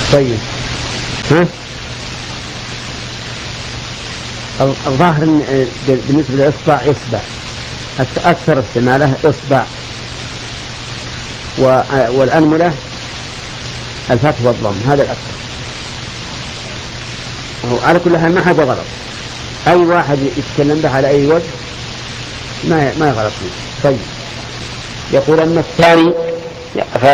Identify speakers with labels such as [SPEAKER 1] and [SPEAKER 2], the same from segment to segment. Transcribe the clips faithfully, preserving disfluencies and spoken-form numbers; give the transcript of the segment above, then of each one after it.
[SPEAKER 1] طيب، ها؟ الظاهر بالنسبة للإصبع إصبع، أكثر استعماله إصبع، والأنملة الفتح والضم، هذا الأكثر. على كل حال ما حاجة غلط، أي واحد يتكلم به على أي وجه ما ما غلط فيه. طيب، يقول أما الثاني ف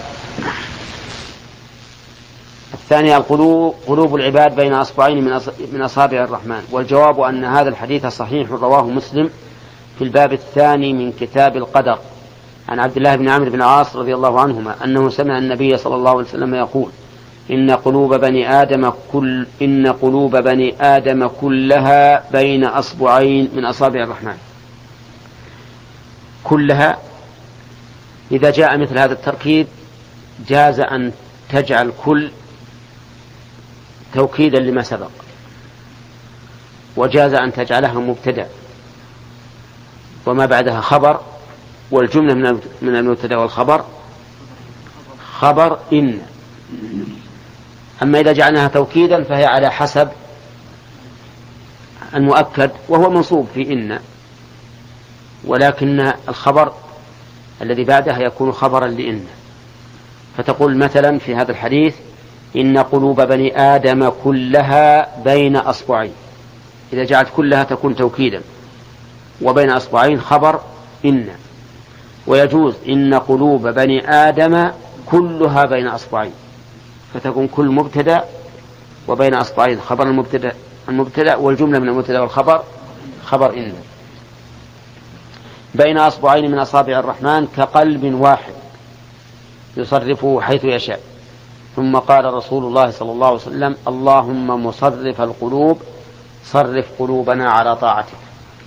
[SPEAKER 1] الثاني القلوب قلوب العباد بين أصبعين من من أصابع الرحمن. والجواب أن هذا الحديث صحيح رواه مسلم في الباب الثاني من كتاب القدر عن عبد الله بن عمرو بن العاص رضي الله عنهما أنه سمع النبي صلى الله عليه وسلم يقول: إن قلوب بني آدم كل إن قلوب بني آدم كلها بين أصبعين من أصابع الرحمن. كلها، إذا جاء مثل هذا التركيب جاز أن تجعل كل توكيدا لما سبق، وجاز أن تجعلها مبتدأ وما بعدها خبر، والجملة من المبتدأ والخبر خبر إن. أما إذا جعلناها توكيدا فهي على حسب المؤكد وهو منصوب في إن، ولكن الخبر الذي بعدها يكون خبرا لإن. فتقول مثلا في هذا الحديث: إن قلوب بني آدم كلها بين أصبعين. إذا جعلت كلها تكون توكيدا، وبين أصبعين خبر إن. ويجوز إن قلوب بني آدم كلها بين أصبعين، فتكون كل مبتدأ وبين أصبعين خبر المبتدأ المبتدأ والجملة من المبتدأ والخبر خبر إن. بين أصبعين من أصابع الرحمن كقلب واحد يصرفه حيث يشاء. ثم قال رسول الله صلى الله عليه وسلم: اللهم مصرف القلوب صرف قلوبنا على طاعتك.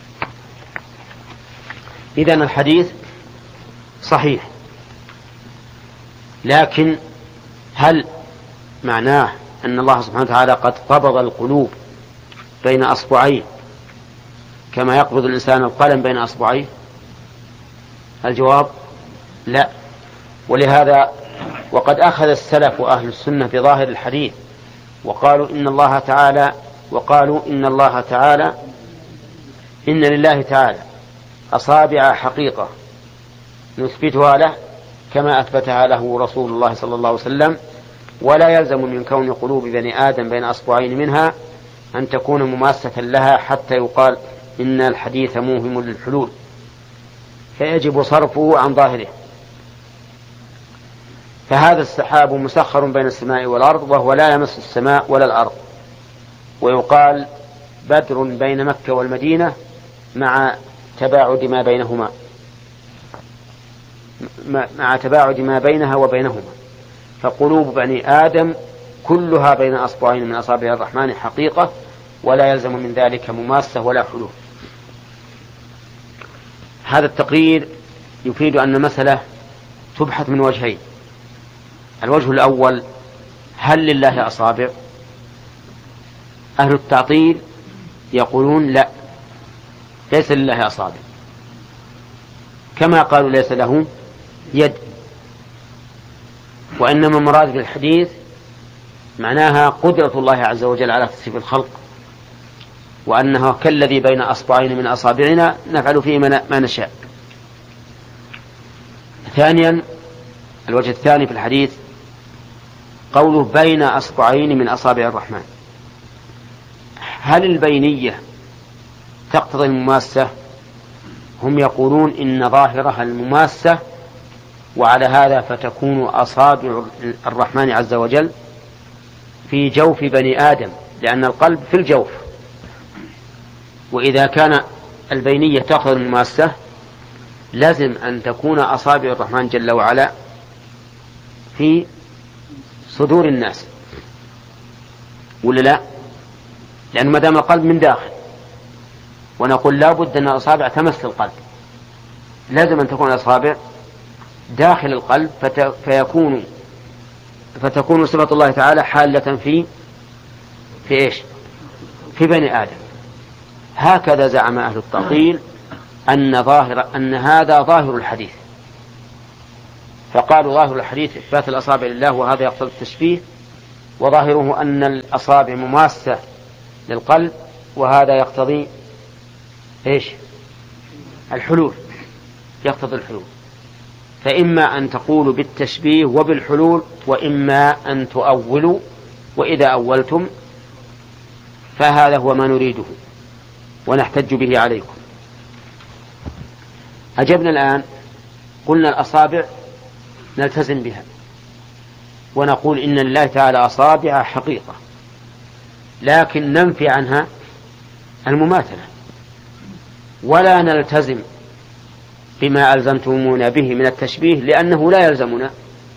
[SPEAKER 1] إذن الحديث صحيح، لكن هل معناه أن الله سبحانه وتعالى قد قبض القلوب بين أصبعين كما يقبض الإنسان القلم بين أصبعيه؟ الجواب لا. ولهذا وقد أخذ السلف وأهل السنة بظاهر الحديث وقالوا إن الله تعالى وقالوا إن الله تعالى إن لله تعالى أصابع حقيقة نثبتها له كما أثبتها له رسول الله صلى الله عليه وسلم، ولا يلزم من كون قلوب بني آدم بين أصبعين منها أن تكون مماسة لها حتى يقال إن الحديث موهم للحلول، فيجب صرفه عن ظاهره. فهذا السحاب مسخر بين السماء والأرض، وهو لا يمس السماء ولا الأرض. ويقال بدر بين مكة والمدينة مع تباعد ما بينهما مع تباعد ما بينها وبينهما. فقلوب بني آدم كلها بين أصبعين من أصابع الرحمن حقيقة، ولا يلزم من ذلك مماسة ولا حلول. هذا التقرير يفيد أن المسألة تبحث من وجهين. الوجه الأول: هل لله أصابع؟ أهل التعطيل يقولون لا، ليس لله أصابع، كما قالوا ليس له يد. وإنما مراد بالحديث معناها قدرة الله عز وجل على تصريف الخلق، وأنها كالذي بين أصبعين من أصابعنا نفعل فيه ما نشاء. ثانيا، الوجه الثاني في الحديث قوله بين أصبعين من أصابع الرحمن. هل البينية تقتضي المماسة؟ هم يقولون إن ظاهرها المماسة، وعلى هذا فتكون أصابع الرحمن عز وجل في جوف بني آدم، لأن القلب في الجوف. وإذا كان البينية تقتضي المماسة لازم أن تكون أصابع الرحمن جل وعلا في صدور الناس، ولا لا؟ لأن ما دام القلب من داخل، ونقول لا بد أن الأصابع تمس القلب، لازم أن تكون الأصابع داخل القلب، فيكون فتكون صفة الله تعالى حالة في في إيش؟ في بني آدم. هكذا زعم أهل التعطيل أن ظاهر أن هذا ظاهر الحديث، فقالوا ظاهر الحديث إثبات الأصابع لله، وهذا يقتضي التشبيه، وظاهره أن الأصابع مماسة للقلب، وهذا يقتضي إيش؟ الحلول، يقتضي الحلول. فإما أن تقولوا بالتشبيه وبالحلول، وإما أن تؤولوا، وإذا أولتم فهذا هو ما نريده ونحتج به عليكم. أجبنا الآن، قلنا الأصابع نلتزم بها ونقول إن الله تعالى أصابع حقيقة، لكن ننفي عنها المماثلة، ولا نلتزم بما ألزمتمونا به من التشبيه لأنه لا يلزمنا.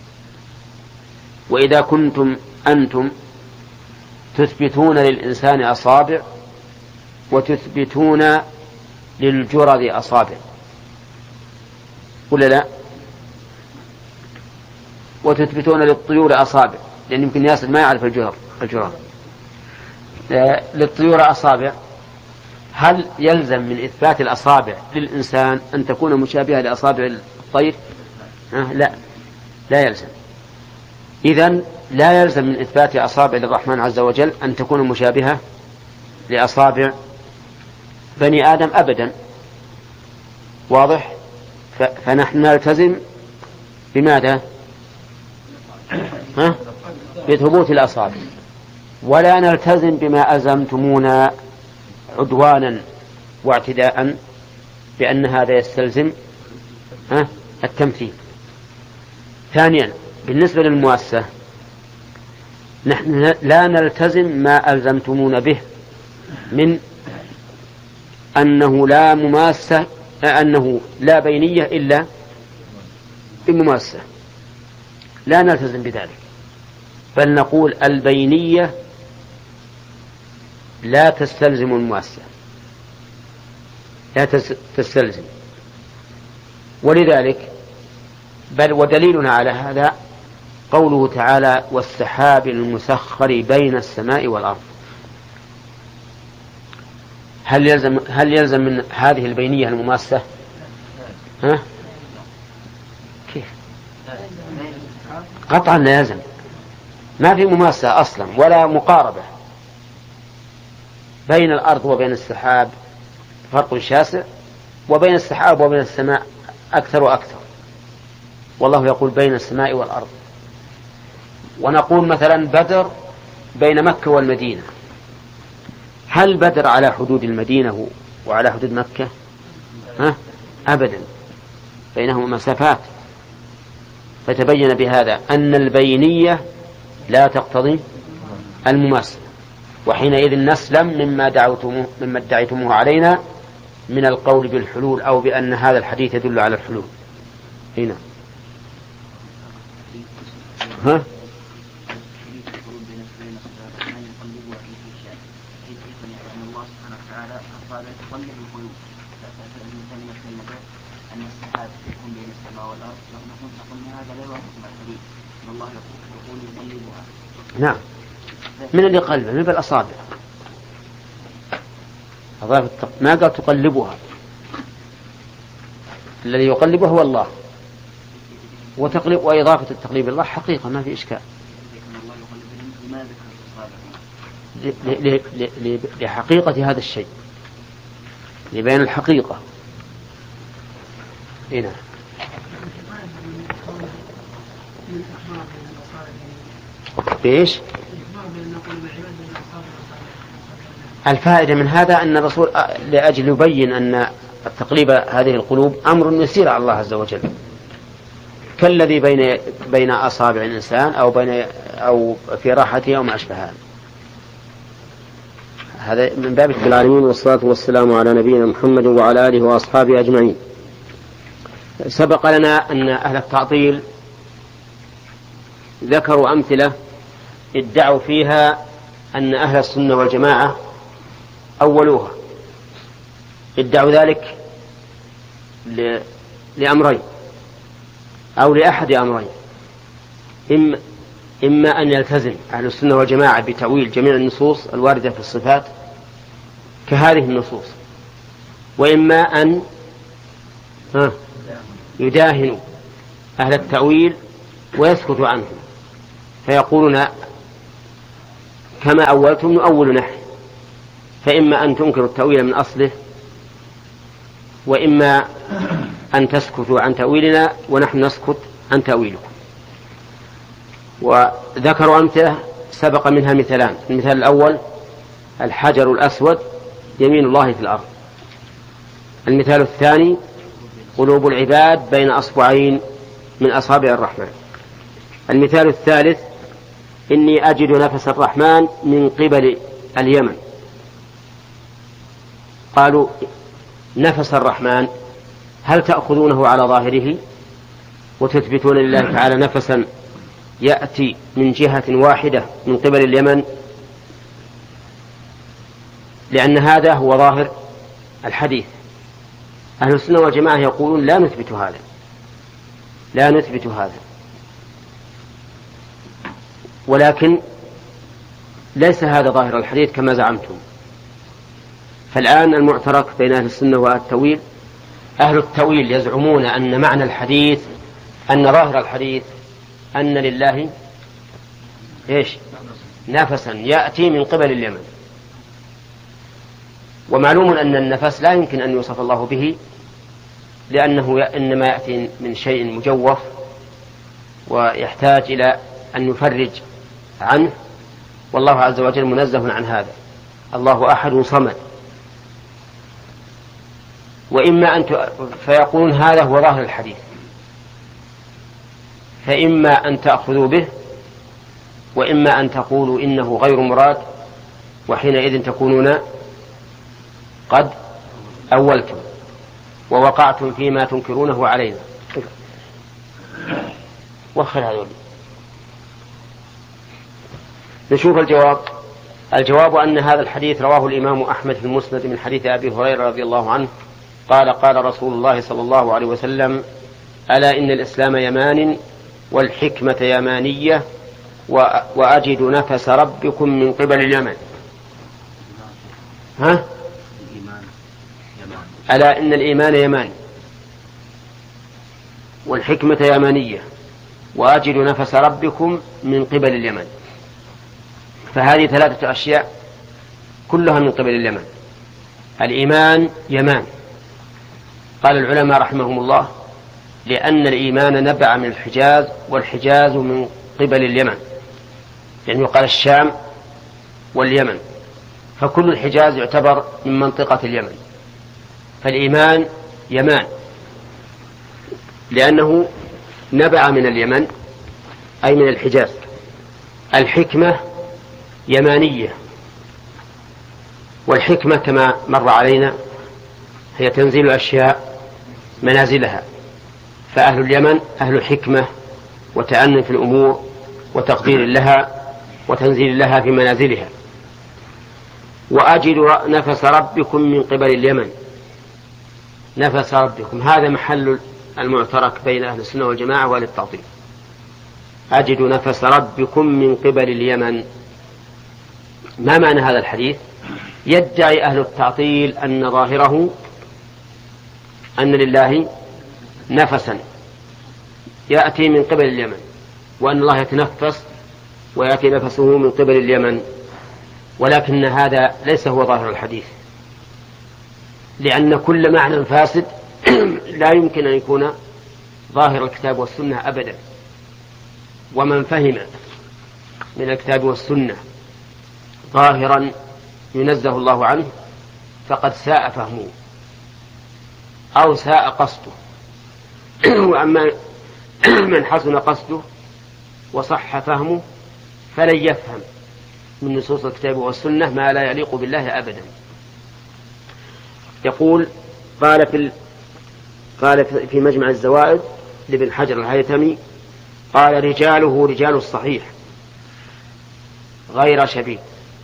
[SPEAKER 1] وإذا كنتم أنتم تثبتون للإنسان أصابع وتثبتون للجرذ أصابع، ولا لا؟ وتثبتون للطيور أصابع، لأن يمكن ياسر ما يعرف الجرذ الجرذ للطيور أصابع. هل يلزم من إثبات الأصابع للإنسان أن تكون مشابهة لأصابع الطير؟ أه لا، لا يلزم. إذن لا يلزم من إثبات أصابع للرحمن عز وجل أن تكون مشابهة لأصابع بني آدم أبدا. واضح؟ فنحن نلتزم بماذا؟ ها؟ بثبوت الأصابع، ولا نلتزم بما ألزمتمونا عدوانا واعتداء بأن هذا يستلزم ها؟ التمثيل. ثانيا، بالنسبة للمواسة نحن لا نلتزم ما ألزمتمونا به من أنه لا مماسة، أنه لا بينية إلا بمماسة، لا نلتزم بذلك، بل نقول البينية لا تستلزم المماسة، لا تستلزم. ولذلك بل ودليلنا على هذا قوله تعالى: والسحاب المسخر بين السماء والأرض. هل يلزم هل يلزم من هذه البينية المماسة؟ ها؟ كيف؟ قطعا لا يلزم، ما في مماسة أصلا ولا مقاربة بين الأرض وبين السحاب، فرق شاسع، وبين السحاب وبين السماء أكثر وأكثر. والله يقول بين السماء والأرض. ونقول مثلا بدر بين مكة والمدينة، هل بدر على حدود المدينة وعلى حدود مكة؟ ها؟ أبدا، بينهما مسافات. فتبين بهذا أن البينية لا تقتضي المماثلة، وحينئذ نسلم مما دعوتموه مما ادعيتموه علينا من القول بالحلول أو بأن هذا الحديث يدل على الحلول. هنا ها؟ نعم، من اللي قلبه من بالأصابع، ما قال تقلبها، الذي يقلبه هو الله، وتقلب وإضافة التقليب الله حقيقة ما في إشكال، لحقيقة هذا الشيء، لبيان الحقيقة. هنا بإيش؟ الفائدة من هذا أن الرسول لأجل يبين أن التقليب هذه القلوب أمر يسير على الله عز وجل، كالذي بين بين أصابع الإنسان أو بين أو في راحته أو ما أشبه هذا. هذا من باب العالمين، والصلاة والسلام على نبينا محمد وعلى آله وأصحابه أجمعين. سبق لنا أن أهل التعطيل ذكروا أمثلة ادعوا فيها أن أهل السنة والجماعة أولوها. ادعوا ذلك لأمرين أو لأحد أمرين: إما, إما أن يلتزم أهل السنة والجماعة بتأويل جميع النصوص الواردة في الصفات كهذه النصوص، وإما أن يداهنوا أهل التأويل ويسكتوا عنهم، فيقولون كما أولتم نؤول نحن، فإما أن تنكروا التأويل من أصله، وإما أن تسكتوا عن تأويلنا ونحن نسكت عن تأويلكم. وذكروا أمثلة سبق منها مثالان. المثال الأول الحجر الأسود يمين الله في الأرض. المثال الثاني قلوب العباد بين أصبعين من أصابع الرحمن. المثال الثالث إني أجد نفس الرحمن من قبل اليمن. قالوا نفس الرحمن هل تأخذونه على ظاهره وتثبتون لله تعالى نفسا يأتي من جهة واحدة من قبل اليمن؟ لأن هذا هو ظاهر الحديث. أهل السنة والجماعة يقولون لا نثبت هذا، لا نثبت هذا، ولكن ليس هذا ظاهر الحديث كما زعمتم. فالآن المعترك بين أهل السنة وأهل التأويل، أهل التأويل يزعمون أن معنى الحديث، أن ظاهر الحديث أن لله إيش؟ نفسا يأتي من قبل اليمن. ومعلوم أن النفس لا يمكن أن يوصف الله به، لأنه إنما يأتي من شيء مجوف ويحتاج إلى أن يفرج عنه، والله عز وجل منزه عن هذا. الله أحد صمد. وإما أن ت... فيقولون هذا هو ظاهر الحديث، فإما أن تأخذوا به وإما أن تقولوا إنه غير مراد، وحينئذ تكونون قد أولتم ووقعتم فيما تنكرونه علينا. وخر هذول. نشوف الجواب. الجواب أن هذا الحديث رواه الإمام أحمد في المسند من حديث أبي هريرة رضي الله عنه قال قال رسول الله صلى الله عليه وسلم ألا إن الإسلام يمان والحكمة يمانية وأجد نفس ربكم من قبل اليمن. ها؟ ألا إن الإيمان يمان والحكمة يمانية وأجد نفس ربكم من قبل اليمن. فهذه ثلاثة أشياء كلها من قبل اليمن. الإيمان يمان، قال العلماء رحمهم الله لأن الإيمان نبع من الحجاز، والحجاز من قبل اليمن، يعني يقال الشام واليمن، فكل الحجاز يعتبر من منطقة اليمن. فالإيمان يمان لأنه نبع من اليمن أي من الحجاز. الحكمة يمانية، والحكمة كما مر علينا هي تنزيل الأشياء منازلها، فأهل اليمن أهل حكمة وتأني في الأمور وتقدير لها وتنزيل لها في منازلها. وأجد نفس ربكم من قبل اليمن. نفس ربكم هذا محل المعترك بين أهل السنة والجماعة وأهل التعطيل. أجد نفس ربكم من قبل اليمن. ما معنى هذا الحديث؟ يدعي أهل التعطيل أن ظاهره أن لله نفسا يأتي من قبل اليمن، وأن الله يتنفس ويأتي نفسه من قبل اليمن، ولكن هذا ليس هو ظاهر الحديث، لأن كل معنى فاسد لا يمكن أن يكون ظاهر الكتاب والسنة أبدا. ومن فهم من الكتاب والسنة ظاهرا ينزه الله عنه فقد ساء فهمه أو ساء قصده. وأما من حسن قصده وصح فهمه فلن يفهم من نصوص الكتاب والسنة ما لا يليق بالله أبدا. يقول قال في قال في مجمع الزوائد لابن حجر الهيثمي قال رجاله رجال الصحيح غير شبيه.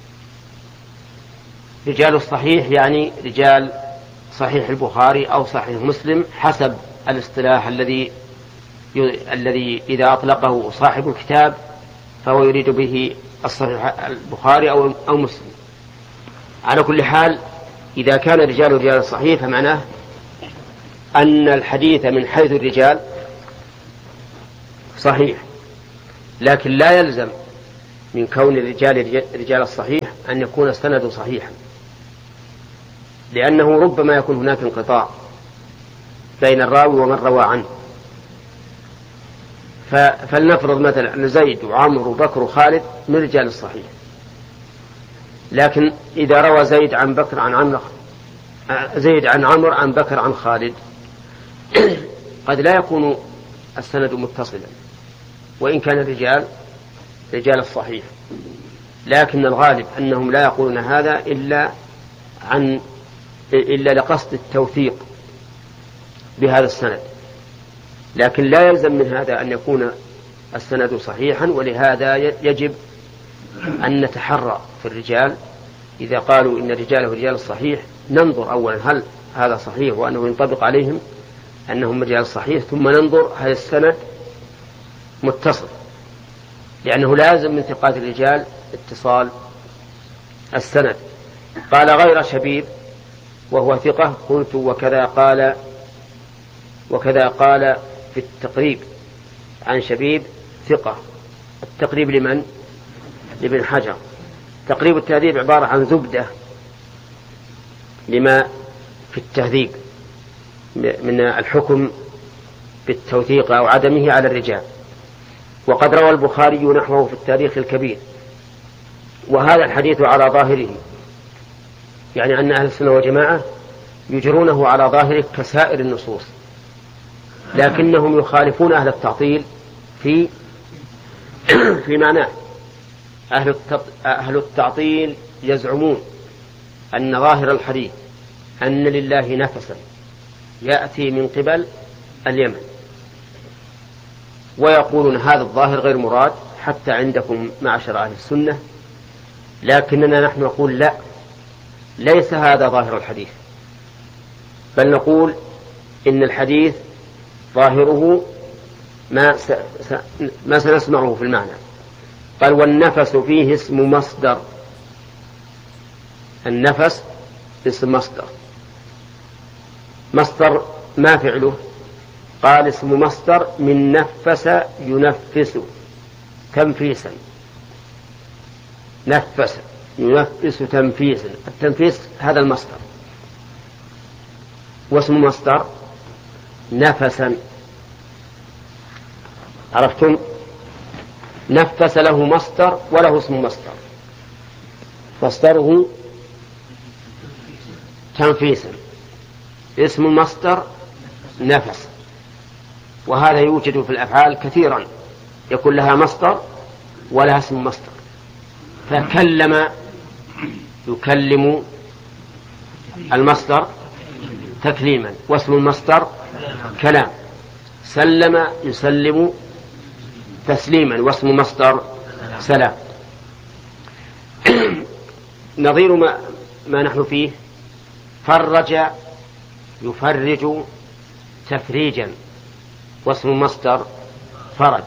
[SPEAKER 1] رجال الصحيح يعني رجال صحيح البخاري أو صحيح مسلم حسب الاصطلاح الذي الذي إذا أطلقه صاحب الكتاب فهو يريد به الصحيح البخاري أو أو مسلم. على كل حال إذا كان رجال رجال الصحيح فمعناه أن الحديث من حيث الرجال صحيح، لكن لا يلزم من كون الرجال رجال الصحيح أن يكون السند صحيحا، لأنه ربما يكون هناك انقطاع بين الراوي ومن روى عنه. فلنفرض مثلا أن زيد وعمر وبكر وخالد من رجال الصحيح، لكن إذا روى زيد عن بكر عن عمرو زيد عن عمرو عن بكر عن خالد قد لا يكون السند متصلا وإن كان الرجال رجال الصحيح، لكن الغالب أنهم لا يقولون هذا إلا عن إلا لقصد التوثيق بهذا السند، لكن لا يلزم من هذا أن يكون السند صحيحا. ولهذا يجب أن نتحرى في الرجال إذا قالوا إن الرجال هو رجال الصحيح، ننظر أولا هل هذا صحيح وأنه ينطبق عليهم أنهم رجال الصحيح، ثم ننظر هل السند متصل، لأنه لازم من ثقات الرجال اتصال السند. قال غير شبيب وهو ثقة، قلت وكذا قال وكذا قال في التقريب عن شبيب ثقة. التقريب لمن؟ لابن حجر. تقريب التهذيب عبارة عن زبدة لما في التهذيب من الحكم بالتوثيق أو عدمه على الرجال. وقد روى البخاري نحوه في التاريخ الكبير. وهذا الحديث على ظاهره، يعني أن أهل السنة والجماعة يجرونه على ظاهره كسائر النصوص، لكنهم يخالفون أهل التعطيل في في معناه. أهل التعطيل يزعمون أن ظاهر الحديث أن لله نفسا يأتي من قبل اليمن، ويقولون هذا الظاهر غير مراد حتى عندكم معشر أهل السنة، لكننا نحن نقول لا، ليس هذا ظاهر الحديث، بل نقول إن الحديث ظاهره ما, س... س... ما سنسمعه في المعنى. قال والنفس فيه اسم مصدر. النفس اسم مصدر. مصدر ما فعله؟ قال اسم مصدر من نفس ينفس تنفيسا. نفس ينفس تنفيسا، التنفيس هذا المصدر، واسم مصدر نفسا. عرفتم؟ نفس له مصدر وله اسم مصدر، مصدره تنفيسا، اسم المصدر نفس. وهذا يوجد في الأفعال كثيرا، يكون لها مصدر ولها اسم مصدر. فكلم يكلم المصدر تكليما، واسم المصدر كلام. سلم يسلم تسليما، واسم مصدر سلام. نظير ما, ما نحن فيه. فرج يفرج تفريجا، واسم مصدر فرج.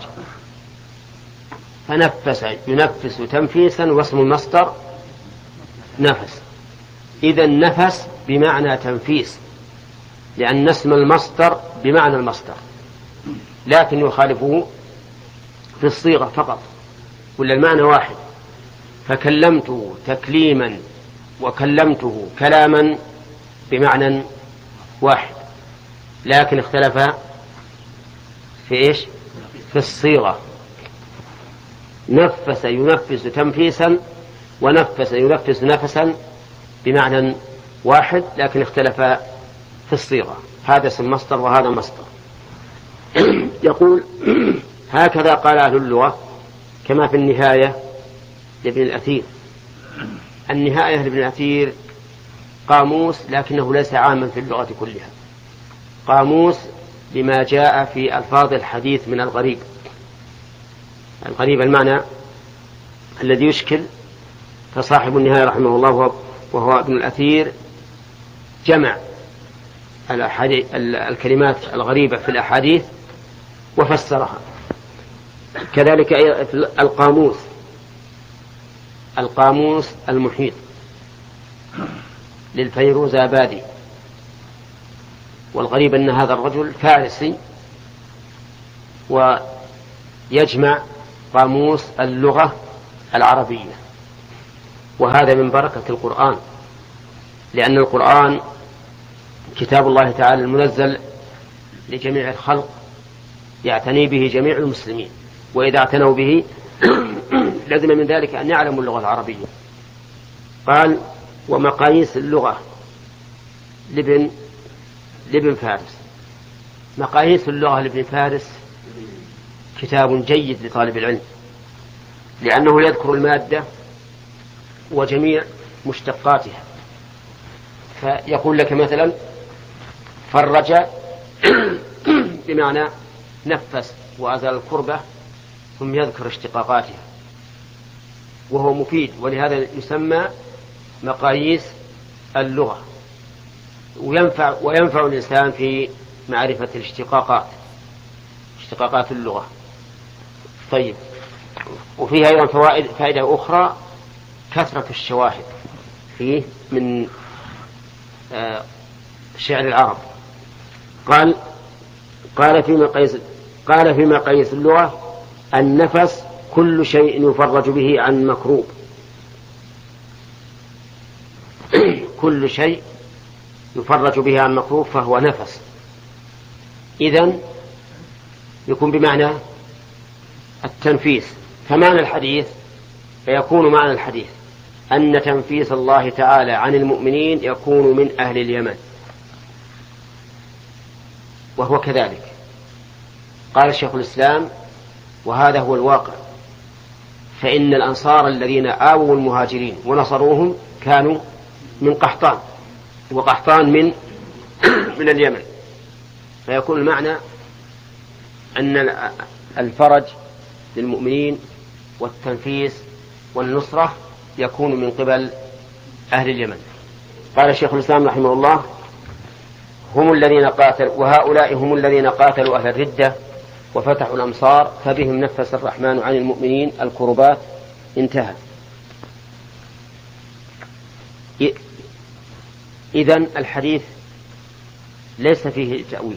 [SPEAKER 1] فنفس ينفس تنفيسا، واسم المصدر نفس. إذا النفس بمعنى تنفيس، لأن اسم المصدر بمعنى المصدر، لكن يخالفه في الصيغة فقط، ولا المعنى واحد. فكلمته تكليما وكلمته كلاما بمعنى واحد، لكن اختلف في إيش؟ في الصيغة. نفس ينفس تنفيسا، ونفس ينفس نفسا بمعنى واحد، لكن اختلف في الصيغة. هذا اسم مصدر وهذا مصدر. يقول هكذا قال أهل اللغة، كما في النهاية لابن الأثير. النهاية لابن الأثير قاموس، لكنه ليس عاما في اللغة كلها، قاموس لما جاء في ألفاظ الحديث من الغريب. الغريب المعنى الذي يشكل. فصاحب النهاية رحمه الله وهو ابن الأثير جمع الكلمات الغريبة في الأحاديث وفسرها. كذلك القاموس القاموس المحيط للفيروزابادي. والغريب أن هذا الرجل فارسي ويجمع قاموس اللغة العربية، وهذا من بركة القرآن، لأن القرآن كتاب الله تعالى المنزل لجميع الخلق يعتني به جميع المسلمين، وإذا اعتنوا به لازم من ذلك أن يعلموا اللغة العربية. قال: ومقاييس اللغة لابن لابن فارس. مقاييس اللغة لابن فارس كتاب جيد لطالب العلم، لأنه يذكر المادة وجميع مشتقاتها، فيقول لك مثلا فرج بمعنى نفس وأزال الكربة، ثم يذكر اشتقاقاتها، وهو مفيد، ولهذا يسمى مقاييس اللغة، وينفع, وينفع الإنسان في معرفة الاشتقاقات، اشتقاقات اللغة. طيب، وفيها أيضا فوائد فائدة أخرى، كثرة الشواهد فيه من آه شعر العرب. قال قال في مقاييس قال في مقاييس اللغة: النفس كل شيء يفرج به عن مكروب. كل شيء يفرج به عن مكروب فهو نفس. إذن يكون بمعنى التنفيس. فمعنى الحديث فيكون معنى الحديث أن تنفيس الله تعالى عن المؤمنين يكون من أهل اليمن، وهو كذلك. قال شيخ الإسلام: وهذا هو الواقع، فإن الأنصار الذين آووا المهاجرين ونصروهم كانوا من قحطان، وقحطان من من اليمن، فيكون المعنى أن الفرج للمؤمنين والتنفيس والنصرة يكون من قبل أهل اليمن. قال الشيخ الإسلام رحمه الله: هم الذين قاتلوا، وهؤلاء هم الذين قاتلوا أهل الردة وفتحوا الأمصار، فبهم نفس الرحمن عن المؤمنين الكربات. انتهى. إذن الحديث ليس فيه تأويل،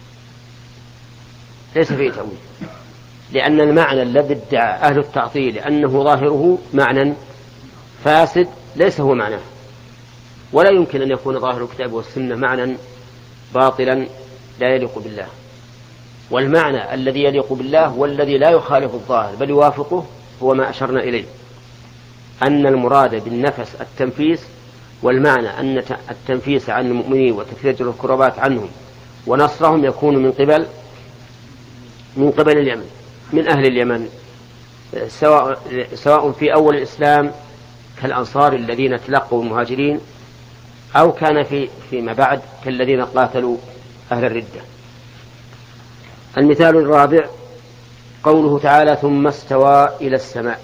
[SPEAKER 1] ليس فيه تأويل، لأن المعنى الذي ادعى أهل التعطيل أنه ظاهره معنى فاسد ليس هو معناه، ولا يمكن أن يكون ظاهر الكتاب والسنة معنى باطلا لا يليق بالله. والمعنى الذي يليق بالله والذي لا يخالف الظاهر بل يوافقه هو ما أشرنا إليه، أن المراد بالنفس التنفيس، والمعنى أن التنفيس عن المؤمنين وتفريج الكربات عنهم ونصرهم يكون من قبل من قبل اليمن، من أهل اليمن، سواء سواء في أول الإسلام كالأنصار الذين تلقوا المهاجرين، أو كان في فيما بعد كالذين قاتلوا أهل الردة. المثال الرابع قوله تعالى: ثم استوى إلى السماء.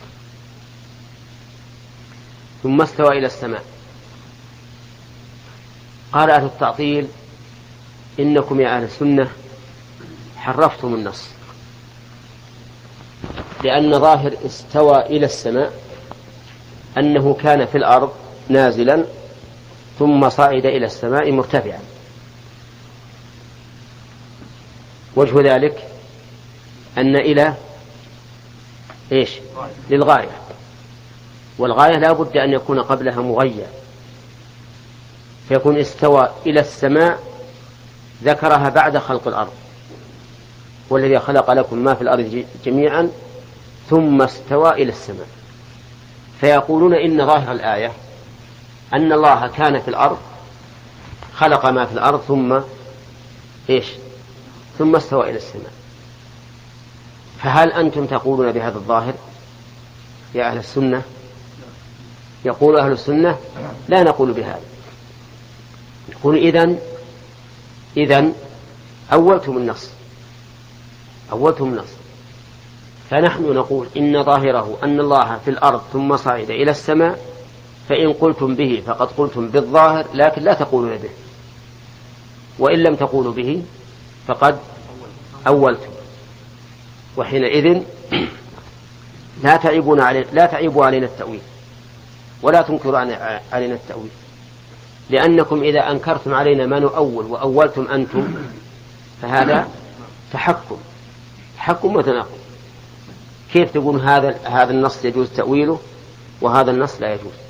[SPEAKER 1] ثم استوى إلى السماء. قال أهل التعطيل: إنكم يا أهل السنة حرفتم النص، لأن ظاهر استوى إلى السماء أنه كان في الأرض نازلا ثم صعد إلى السماء مرتفعا. وجه ذلك أن إلى إيش؟ للغاية، والغاية لا بد أن يكون قبلها مغير، فيكون استوى إلى السماء ذكرها بعد خلق الأرض، والذي خلق لكم ما في الأرض جميعا ثم استوى إلى السماء. فيقولون إن ظاهر الآية أن الله كان في الأرض خلق ما في الأرض ثم إيش؟ ثم استوى إلى السماء. فهل أنتم تقولون بهذا الظاهر يا أهل السنة؟ يقول أهل السنة: لا نقول بهذا. يقول إذن إذن أولتم النص أولتم النص فنحن نقول إن ظاهره أن الله في الأرض ثم صعد إلى السماء، فإن قلتم به فقد قلتم بالظاهر، لكن لا تقولون به، وإن لم تقولوا به فقد أولتم، وحينئذ لا تعيبون علينا لا تعيبوا علينا التأويل ولا تنكروا علينا التأويل، لأنكم إذا أنكرتم علينا ما نؤول وأولتم أنتم فهذا تحكم تحكم وتناقض. كيف تقول هذا هذا النص يجوز تأويله وهذا النص لا يجوز؟